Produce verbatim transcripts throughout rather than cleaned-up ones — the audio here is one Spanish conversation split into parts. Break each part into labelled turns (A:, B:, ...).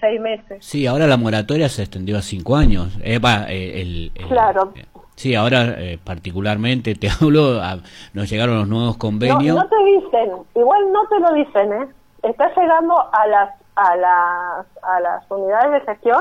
A: seis meses.
B: Sí, ahora la moratoria se extendió a cinco años. Eh, va, eh, el, el,
A: Claro.
B: Eh, sí, ahora eh, particularmente te hablo, a, nos llegaron los nuevos convenios.
A: No, no te dicen, igual no te lo dicen, ¿eh? Está llegando a las a las a las unidades de gestión.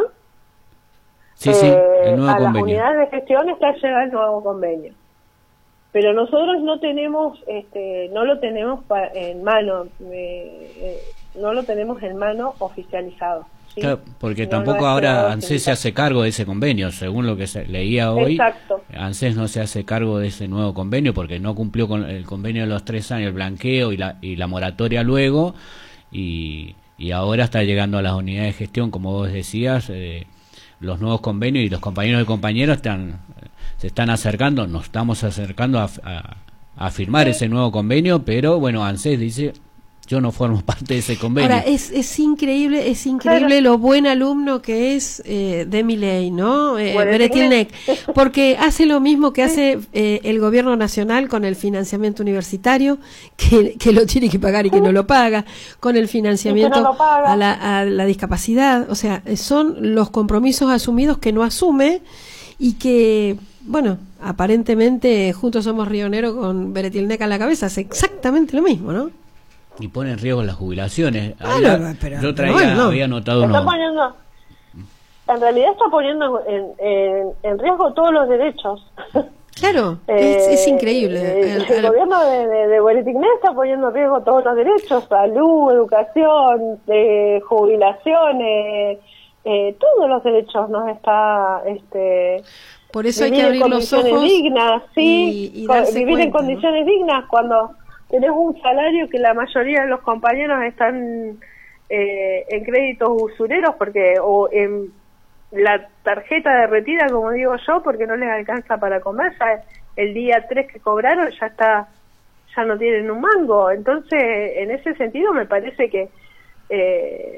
B: Sí,
A: eh,
B: sí, el nuevo
A: a
B: convenio.
A: las unidades de gestión está llegando el nuevo convenio. Pero nosotros no tenemos, este, no lo tenemos pa en mano, eh, eh, no lo tenemos en mano oficializado. ¿Sí?
B: Claro, porque
A: no
B: tampoco ahora ANSES se hace cargo de ese convenio, según lo que se leía hoy.
A: Exacto.
B: ANSES no se hace cargo de ese nuevo convenio porque no cumplió con el convenio de los tres años, el blanqueo y la, y la moratoria luego, y, y ahora está llegando a las unidades de gestión, como vos decías, eh, los nuevos convenios, y los compañeros y compañeras están, se están acercando, nos estamos acercando a, a, a firmar sí. ese nuevo convenio, pero bueno, ANSES dice... Yo no formo parte de ese convenio.
C: Ahora, es, es increíble, es increíble claro. lo buen alumno que es eh, de Milei, ¿no? Eh, Beretilnec, porque hace lo mismo que hace eh, el gobierno nacional con el financiamiento universitario, que, que lo tiene que pagar y que no lo paga, con el financiamiento no a, la, a la discapacidad. O sea, son los compromisos asumidos que no asume y que, bueno, aparentemente Juntos Somos Río Negro con Beretilnec a la cabeza hace exactamente lo mismo, ¿no?
B: Y pone en riesgo las jubilaciones.
C: Ah, Ahora, no, pero,
B: yo traía,
C: bueno, no.
B: había notado
A: está
B: uno.
A: Poniendo, en realidad está poniendo en, en, en riesgo todos los derechos.
C: Claro,
A: eh,
C: es, es increíble.
A: El,
C: el,
A: el gobierno de, de, de Beretilnec está poniendo en riesgo todos los derechos: salud, educación, eh, jubilaciones, eh, todos los derechos nos está... este
C: Por eso hay que abrir los ojos
A: dignas, sí,
C: y, y
A: con,
C: darse
A: vivir
C: cuenta,
A: en condiciones
C: ¿no?
A: dignas cuando tenés un salario que la mayoría de los compañeros están eh, en créditos usureros porque o en la tarjeta derretida, como digo yo, porque no les alcanza para comer. Ya el día tres que cobraron ya está, ya no tienen un mango. Entonces, en ese sentido me parece que eh,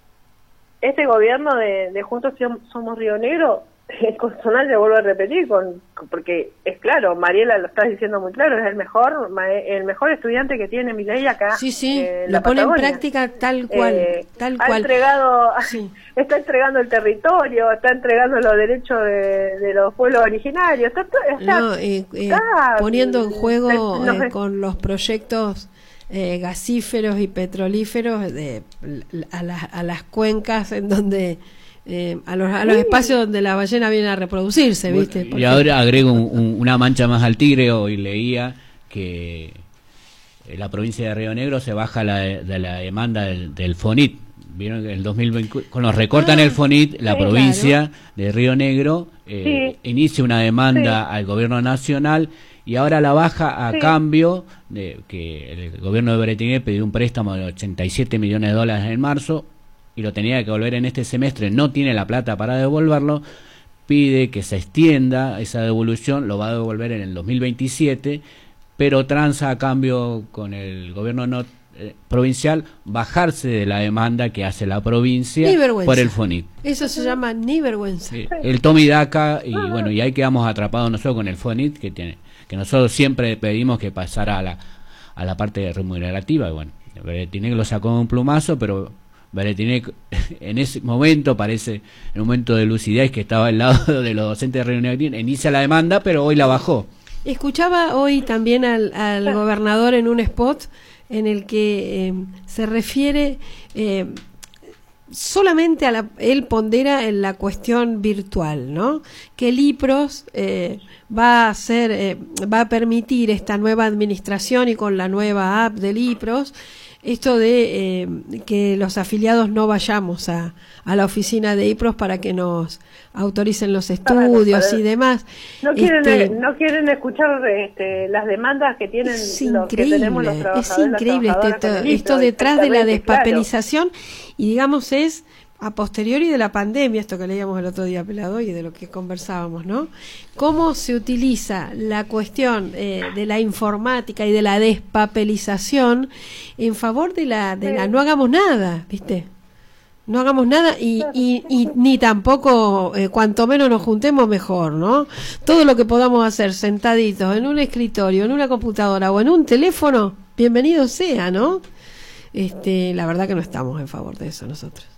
A: este gobierno de, de Juntos Somos Río Negro es consonante, vuelvo a repetir, con, porque es claro, Mariela lo está diciendo muy claro, es el mejor el mejor estudiante que tiene Milei acá.
C: Sí, sí,
A: eh,
C: lo pone en práctica tal cual,
A: eh,
C: tal
A: ha
C: cual.
A: Entregado,
C: sí.
A: Está entregando el territorio, está entregando los derechos de, de los pueblos originarios, está, está,
C: no, eh, eh,
A: está
C: poniendo en juego
A: no,
C: eh, con los proyectos eh, gasíferos y petrolíferos de, a, la, a las cuencas en donde... Eh, a los, a los sí. espacios donde la ballena viene a reproducirse, ¿viste?
B: Bueno, y ahora agrego un, un, una mancha más al tigre. Hoy leía que la provincia de Río Negro se baja la, de la demanda del, del FONIT. Vieron que en el dos mil veinte, cuando recortan ah, el FONIT, la sí, provincia claro. de Río Negro eh, sí. inicia una demanda sí. al gobierno nacional y ahora la baja a sí. cambio de que el gobierno de Beretilnec pidió un préstamo de ochenta y siete millones de dólares en marzo y lo tenía que devolver en este semestre, no tiene la plata para devolverlo, pide que se extienda esa devolución, lo va a devolver en el dos mil veintisiete, pero transa a cambio con el gobierno no, eh, provincial bajarse de la demanda que hace la provincia por el FONIT.
C: Eso se llama ni vergüenza.
B: Eh, el toma y daca, y bueno, y ahí quedamos atrapados nosotros con el FONIT, que tiene, que nosotros siempre pedimos que pasara a la, a la parte remunerativa, y bueno, Beretilnec lo sacó de un plumazo, pero Beretilnec en ese momento, parece en un momento de lucidez que estaba al lado de los docentes de Río Negro, inicia la demanda, pero hoy la bajó.
C: Escuchaba hoy también al, al gobernador en un spot en el que eh, se refiere eh, solamente a la, él pondera en la cuestión virtual, ¿no? Que el IPROS eh, va a hacer, eh, va a permitir esta nueva administración y con la nueva app del IPROS esto de eh, que los afiliados no vayamos a, a la oficina de IPROS para que nos autoricen los estudios claro, y demás.
A: No quieren
C: este,
A: no quieren escuchar este, las demandas que tienen
C: es
A: los que tenemos los trabajadores.
C: Es increíble esto, esto detrás de la despapelización claro. Y digamos es a posteriori de la pandemia, esto que leíamos el otro día, Pelado, y de lo que conversábamos, ¿no? Cómo se utiliza la cuestión eh, de la informática y de la despapelización en favor de la de la no hagamos nada, ¿viste? No hagamos nada y, y, y ni tampoco, eh, cuanto menos nos juntemos mejor, ¿no? Todo lo que podamos hacer sentaditos en un escritorio, en una computadora o en un teléfono, bienvenido sea, ¿no? Este, la verdad que no estamos en favor de eso nosotros.